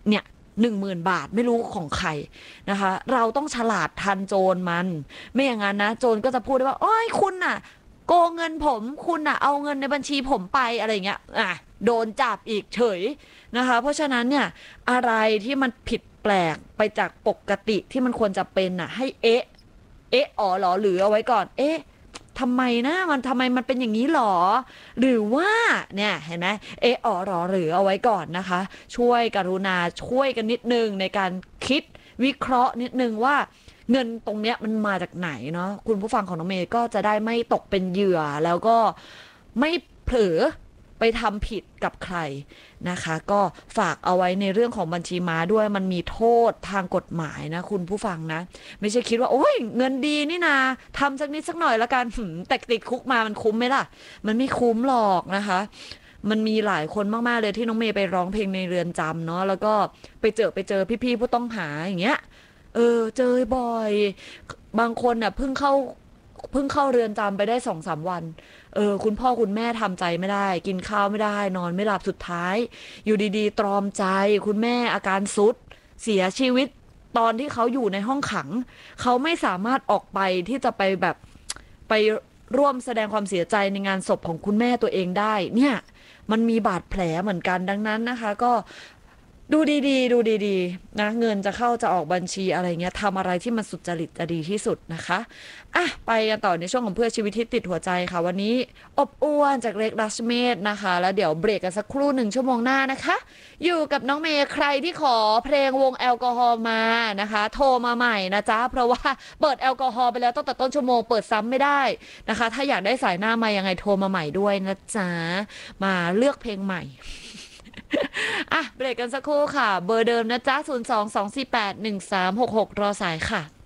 เนี่ย10,000 บาทไม่รู้ของใครนะคะเราต้องฉลาดทันโจรมันไม่อย่างนั้นนะโจรก็จะพูดได้ว่าโอ้ยคุณน่ะโกงเงินผมคุณน่ะเอาเงินในบัญชีผมไปอะไรเงี้ยโดนจับอีกเฉยนะคะเพราะฉะนั้นเนี่ยอะไรที่มันผิดแปลกไปจากปกติที่มันควรจะเป็นน่ะให้อ๋อเหรอหรือเอาไว้ก่อนทำไมนะทำไมมันเป็นอย่างนี้หรอหรือว่าเนี่ยเห็นไหมอ๋อหรอหรือเอาไว้ก่อนนะคะช่วยกรุณาช่วยกันนิดนึงในการคิดวิเคราะห์นิดนึงว่าเงินตรงเนี้ยมันมาจากไหนเนาะคุณผู้ฟังของน้องเมย์ก็จะได้ไม่ตกเป็นเหยื่อแล้วก็ไม่เผลอไปทำผิดกับใครนะคะก็ฝากเอาไว้ในเรื่องของบัญชีม้าด้วยมันมีโทษทางกฎหมายนะคุณผู้ฟังนะไม่ใช่คิดว่าโอ้ยเงินดีนี่นาทำสักนิดสักหน่อยละกันแต่ติดคุกมามันคุ้มไหมล่ะมันไม่คุ้มหรอกนะคะมันมีหลายคนมากๆเลยที่น้องเมย์ไปร้องเพลงในเรือนจำเนาะแล้วก็ไปเจอพี่ๆผู้ต้องหาอย่างเงี้ยเจอบ่อยบางคนน่ะเพิ่งเข้าเรือนจำไปได้2-3 วันคุณพ่อคุณแม่ทำใจไม่ได้กินข้าวไม่ได้นอนไม่หลับสุดท้ายอยู่ดีๆตรอมใจคุณแม่อาการทรุดเสียชีวิตตอนที่เขาอยู่ในห้องขังเขาไม่สามารถออกไปที่จะไปแบบไปร่วมแสดงความเสียใจในงานศพของคุณแม่ตัวเองได้เนี่ยมันมีบาดแผลเหมือนกันดังนั้นนะคะก็ดูดีๆนะเงินจะเข้าจะออกบัญชีอะไรเงี้ยทำอะไรที่มันสุจริตจะดีที่สุดนะคะไปกันต่อในช่วงของเพื่อชีวิตที่ติดหัวใจค่ะวันนี้อบอ้วนจากเล็กดัชเมดนะคะแล้วเดี๋ยวเบรกกันสักครู่1 ชั่วโมงหน้านะคะอยู่กับน้องเมย์ใครที่ขอเพลงวงแอลกอฮอล์มานะคะโทรมาใหม่นะจ๊ะเพราะว่าเปิดแอลกอฮอล์ไปแล้วตั้งแต่ต้นชั่วโมงเปิดซ้ำไม่ได้นะคะถ้าอยากได้สายหน้ามายังไงโทรมาใหม่ด้วยนะจ๊ะมาเลือกเพลงใหม่ เบรกกันสักครู่ค่ะเบอร์เดิมนะจ๊ะ022481366รอสายค่ะ